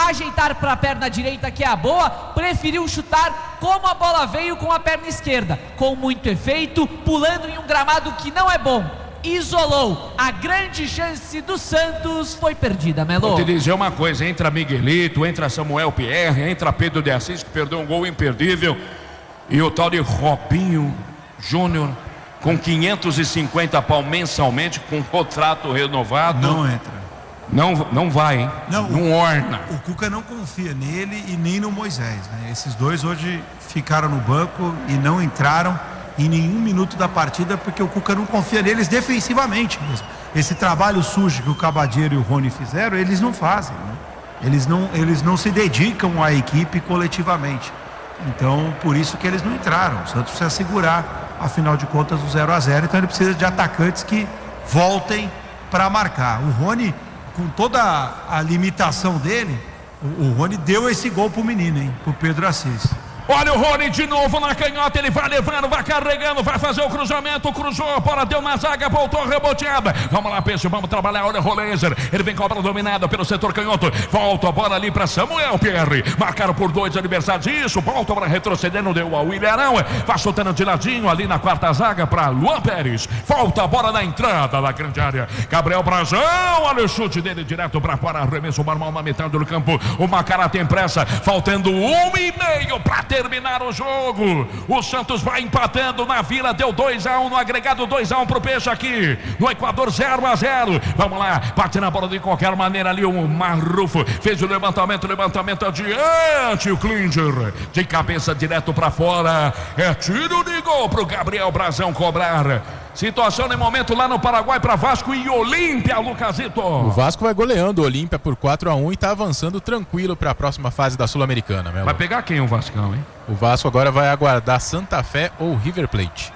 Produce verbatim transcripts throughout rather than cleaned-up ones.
ajeitar para a perna direita, que é a boa, preferiu chutar como a bola veio, com a perna esquerda, com muito efeito, pulando em um gramado que não é bom. Isolou. A grande chance do Santos foi perdida, Melo. Vou te dizer uma coisa: entra Miguelito, entra Samuel Pierre, entra Pedro de Assis, que perdeu um gol imperdível, e o tal de Robinho Júnior, com quinhentos e cinquenta pau mensalmente, com contrato renovado. Não entra. Não, não vai, hein? Não, não o, orna. O Cuca não confia nele e nem no Moisés, né? Esses dois hoje ficaram no banco e não entraram em nenhum minuto da partida, porque o Cuca não confia neles defensivamente mesmo. Esse trabalho sujo que o Cabadeiro e o Rony fizeram, eles não fazem, né? Eles não, eles não se dedicam à equipe coletivamente. Então, por isso que eles não entraram. O Santos precisa segurar, afinal de contas, o zero a zero. Então ele precisa de atacantes que voltem para marcar. O Rony, com toda a limitação dele, o, o Rony deu esse gol pro menino, hein? Pro Pedro Assis. Olha o Rony de novo na canhota, ele vai levando, vai carregando, vai fazer o cruzamento, cruzou, a bola deu na zaga, voltou reboteada. Vamos lá, Peixe, vamos trabalhar. Olha o Roleiser, ele vem com a bola dominada pelo setor canhoto, volta a bola ali para Samuel Pierre, marcaram por dois adversários, isso, volta para retroceder, não deu ao Ilharão, vai soltando de ladinho ali na quarta zaga para Luan Pérez, volta a bola na entrada da grande área, Gabriel Brazão, olha o chute dele direto para fora, arremesso normal na metade do campo, o Macará tem pressa, faltando um e meio para terminar o jogo. O Santos vai empatando na Vila, deu dois a um no agregado, dois a um pro Peixe aqui no Equador, zero a zero. Vamos lá, bate na bola de qualquer maneira ali o Marrufo, fez o levantamento, levantamento adiante, o Klinger de cabeça direto para fora, é tiro de gol pro Gabriel Brazão cobrar. Situação no momento lá no Paraguai para Vasco e Olímpia, Lucasito. O Vasco vai goleando o Olímpia por quatro a um e está avançando tranquilo para a próxima fase da Sul-Americana. Vai pegar quem o Vascão, hein? O Vasco agora vai aguardar Santa Fé ou River Plate.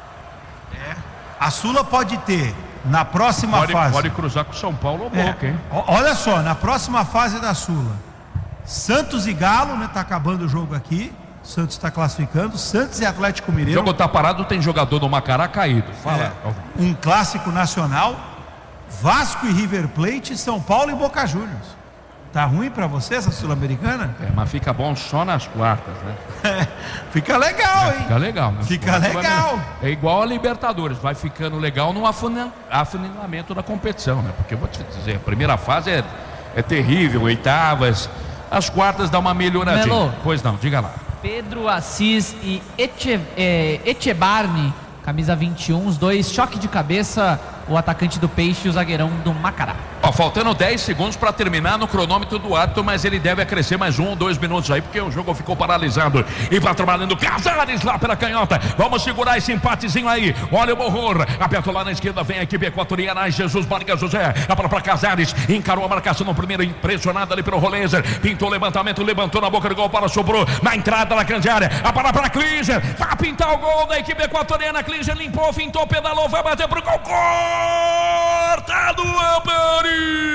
É. A Sula pode ter na próxima pode, fase. Pode cruzar com São Paulo ou é. Boca, hein? Olha só, na próxima fase da Sula, Santos e Galo, né? Tá acabando o jogo aqui. Santos está classificando, Santos e Atlético Mineiro. O jogo tá parado, tem jogador do Macará caído. Fala. É, um clássico nacional, Vasco e River Plate, São Paulo e Boca Juniors. Tá ruim para você essa Sul-Americana? É, mas fica bom só nas quartas, né? É, fica legal, é, hein? Fica legal. Fica legal. É igual a Libertadores, vai ficando legal no afunilamento da competição, né? Porque eu vou te dizer, a primeira fase é, é terrível, oitavas, as quartas dá uma melhoradinha. Melo. Pois não, diga lá. Pedro Assis e Eche, é, Echebarne, camisa vinte e um, os dois, choque de cabeça, o atacante do Peixe e o zagueirão do Macará. Ó, faltando dez segundos para terminar no cronômetro do árbitro, mas ele deve acrescer mais um ou dois minutos aí, porque o jogo ficou paralisado. E vai trabalhando Casares lá pela canhota. Vamos segurar esse empatezinho aí. Olha o Borror, aperta lá na esquerda, vem a equipe equatoriana. Jesus Barriga José, a bola para Casares, encarou a marcação no primeiro, impressionado ali pelo Roleiser. Pintou o levantamento, levantou na boca do gol, para sobrou na entrada da grande área. A bola para Klinger, vai pintar o gol da equipe equatoriana. Klinger limpou, fintou, pedalou, vai bater pro gol. Cortado a Paris.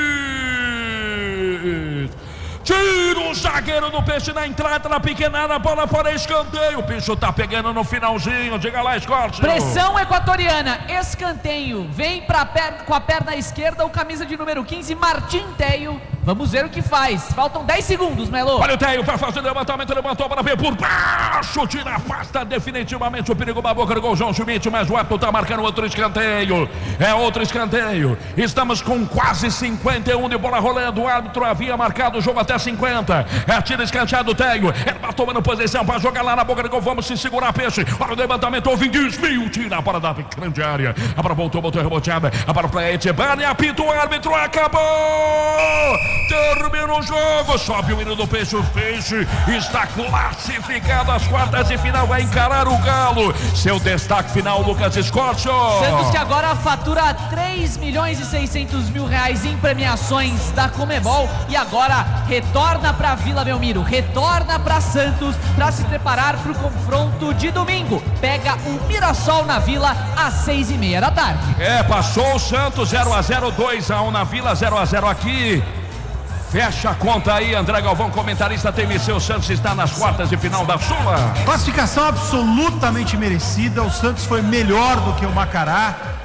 Tira o zagueiro do Peixe na entrada, na pequenada, bola para escanteio. O Peixe tá pegando no finalzinho. Diga lá, Escorte. Pressão equatoriana, escanteio. Vem pra perna, com a perna esquerda, o camisa de número quinze, Martim Teio. Vamos ver o que faz. Faltam dez segundos, Melo. Olha o Teio, vai fazer o levantamento, levantou para ver por baixo. Tira, afasta definitivamente o perigo da boca do gol. João Schmidt, mas o árbitro tá marcando outro escanteio. É outro escanteio. Estamos com quase cinquenta e um de bola rolando. O árbitro havia marcado o jogo até cinquenta. É tiro escanteado, Teio. Ele vai tomando posição para jogar lá na boca do gol. Vamos se segurar, Peixe. Olha o levantamento, houve desvio. Tira a bola da grande área. A bola voltou, voltou reboteada. A bola para Etebani, apita o árbitro, acabou. Termina o jogo, sobe o hino do Peixe. O Peixe está classificado às quartas de final, vai encarar o Galo. Seu destaque final, Lucas Escorcio. Santos que agora fatura três milhões e seiscentos mil reais em premiações da Comebol e agora retorna para Vila Belmiro, retorna para Santos para se preparar para o confronto de domingo. Pega o Mirassol na Vila às seis e meia da tarde. É, passou o Santos zero a zero, dois a um na Vila, zero a zero aqui. Fecha a conta aí, André Galvão, comentarista T M C. O Santos está nas quartas de final da Sula. Classificação absolutamente merecida. O Santos foi melhor do que o Macará.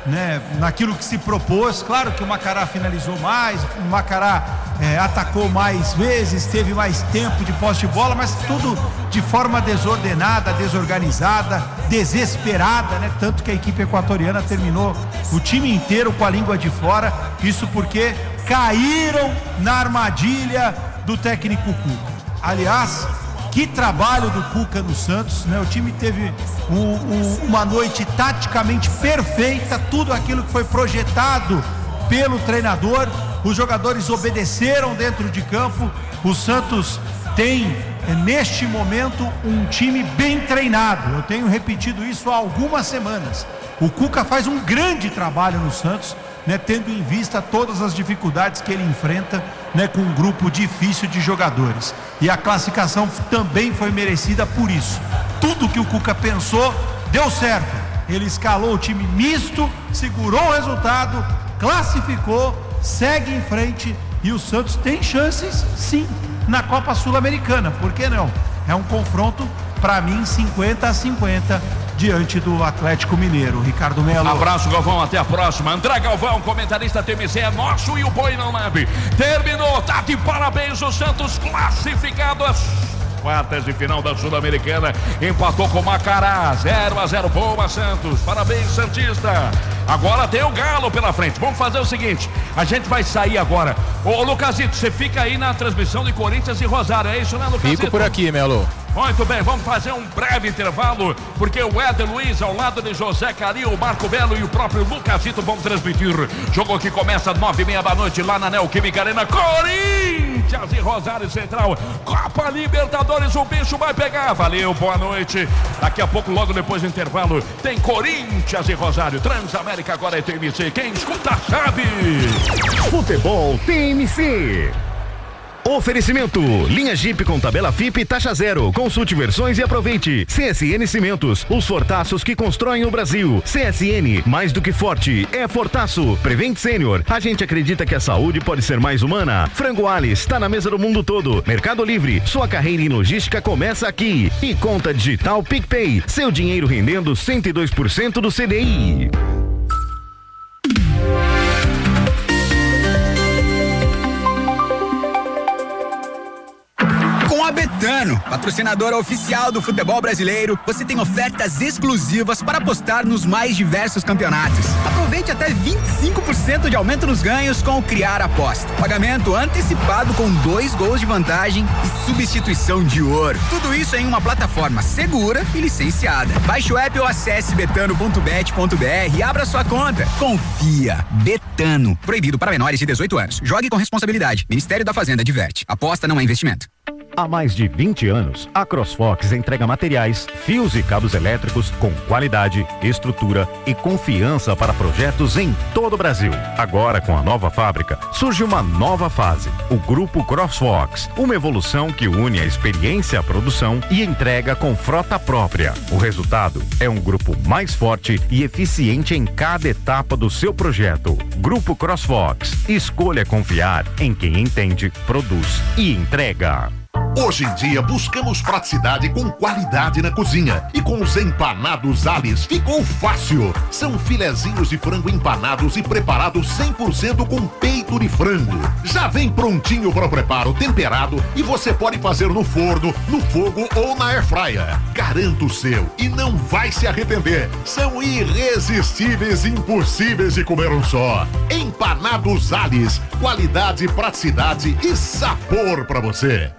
né, naquilo que se propôs. Claro que o Macará finalizou mais, o Macará é, atacou mais vezes, teve mais tempo de posse de bola, mas tudo de forma desordenada, desorganizada, desesperada, né? Tanto que a equipe equatoriana terminou o time inteiro com a língua de fora. Isso porque caíram na armadilha do técnico Cuca. Aliás, que trabalho do Cuca no Santos, né? O time teve um, um, uma noite taticamente perfeita, tudo aquilo que foi projetado pelo treinador, os jogadores obedeceram dentro de campo. O Santos tem, neste momento, um time bem treinado. Eu tenho repetido isso há algumas semanas. O Cuca faz um grande trabalho no Santos, né, tendo em vista todas as dificuldades que ele enfrenta, né, com um grupo difícil de jogadores. E a classificação também foi merecida por isso. Tudo que o Cuca pensou deu certo. Ele escalou o time misto, segurou o resultado, classificou, segue em frente, e o Santos tem chances sim na Copa Sul-Americana. Por que não? É um confronto, para mim, cinquenta a cinquenta diante do Atlético Mineiro. Ricardo Melo. Abraço, Galvão, até a próxima. André Galvão, comentarista T M C é nosso e o Boi não leve. Terminou, tá de parabéns, o Santos classificado às quartas de final da Sul-Americana, empatou com o Macará, zero a zero, boa Santos, parabéns Santista. Agora tem o Galo pela frente. Vamos fazer o seguinte, a gente vai sair agora. Ô Lucasito, você fica aí na transmissão de Corinthians e Rosário, é isso, né, Lucasito? Fico por aqui, Melo. Muito bem, vamos fazer um breve intervalo, porque o Éder Luiz, ao lado de José Calil, o Marco Belo e o próprio Lucasito vão transmitir. Jogo que começa às nove e meia da noite lá na Neoquímica Arena. Corinthians e Rosário Central, Copa Libertadores, o bicho vai pegar. Valeu, boa noite. Daqui a pouco, logo depois do intervalo, tem Corinthians e Rosário. Transamérica agora é T M C, quem escuta sabe. Futebol T M C. Oferecimento, linha Jeep com tabela F I P e taxa zero. Consulte versões e aproveite. C S N Cimentos, os fortaços que constroem o Brasil. C S N, mais do que forte, é fortaço. Prevent Sênior, a gente acredita que a saúde pode ser mais humana. Frango Alice, está na mesa do mundo todo. Mercado Livre, sua carreira em logística começa aqui. E conta digital PicPay, seu dinheiro rendendo cento e dois por cento do C D I. Betano, patrocinadora oficial do futebol brasileiro, você tem ofertas exclusivas para apostar nos mais diversos campeonatos. Aproveite até vinte e cinco por cento de aumento nos ganhos com o Criar Aposta. Pagamento antecipado com dois gols de vantagem e substituição de ouro. Tudo isso em uma plataforma segura e licenciada. Baixe o app ou acesse betano ponto bet ponto br e abra sua conta. Confia. Betano. Proibido para menores de dezoito anos. Jogue com responsabilidade. Ministério da Fazenda adverte. Aposta não é investimento. Há mais de vinte anos, a CrossFox entrega materiais, fios e cabos elétricos com qualidade, estrutura e confiança para projetos em todo o Brasil. Agora, com a nova fábrica, surge uma nova fase, o Grupo CrossFox, uma evolução que une a experiência à produção e entrega com frota própria. O resultado é um grupo mais forte e eficiente em cada etapa do seu projeto. Grupo CrossFox, escolha confiar em quem entende, produz e entrega. Hoje em dia buscamos praticidade com qualidade na cozinha, e com os empanados Alice ficou fácil. São filezinhos de frango empanados e preparados cem por cento com peito de frango. Já vem prontinho para o preparo, temperado, e você pode fazer no forno, no fogo ou na airfryer. Garanta o seu e não vai se arrepender. São irresistíveis e impossíveis de comer um só. Empanados Alice, qualidade, praticidade e sabor para você.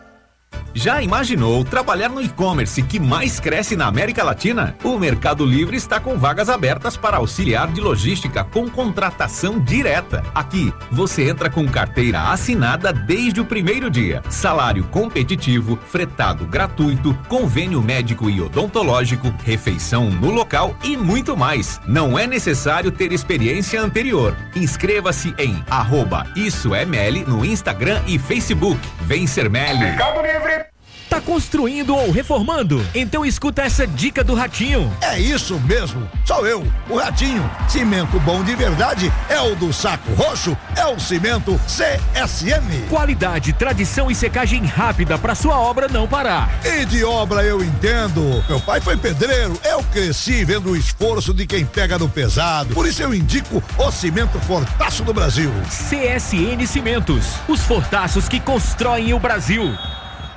Já imaginou trabalhar no e-commerce que mais cresce na América Latina? O Mercado Livre está com vagas abertas para auxiliar de logística com contratação direta. Aqui, você entra com carteira assinada desde o primeiro dia, salário competitivo, fretado gratuito, convênio médico e odontológico, refeição no local e muito mais. Não é necessário ter experiência anterior. Inscreva-se em arroba Isso é Meli no Instagram e Facebook. Vem ser Meli. Mercado Livre. Tá construindo ou reformando? Então escuta essa dica do Ratinho. É isso mesmo, sou eu, o Ratinho. Cimento bom de verdade é o do Saco Roxo, é o cimento C S M. Qualidade, tradição e secagem rápida para sua obra não parar. E de obra eu entendo. Meu pai foi pedreiro, eu cresci vendo o esforço de quem pega no pesado. Por isso eu indico o cimento Fortaço do Brasil. C S N Cimentos, os fortaços que constroem o Brasil.